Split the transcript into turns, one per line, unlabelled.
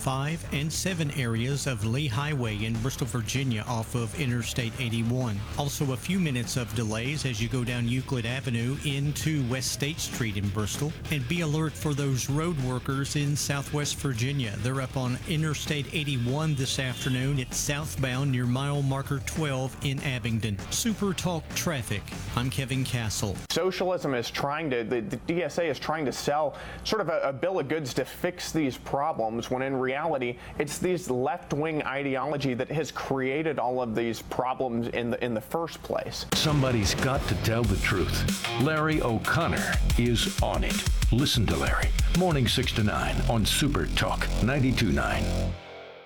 5 and 7 areas of Lee Highway in Bristol, Virginia off of Interstate 81. Also a few minutes of delays as you go down Euclid Avenue into West State Street in Bristol. And be alert for those road workers in Southwest Virginia. They're up on Interstate 81 this afternoon. It's southbound near mile marker 12 in Abingdon. Super Talk Traffic. I'm Kevin Castle.
Socialism is trying to, the DSA is trying to sell sort of a bill of goods to fix these problems, when in reality it's these left-wing ideology that has created all of these problems in the first place.
Somebody's got to tell the truth. Larry O'Connor is on it. Listen to Larry. Morning 6 to 9 on Super Talk 92.9.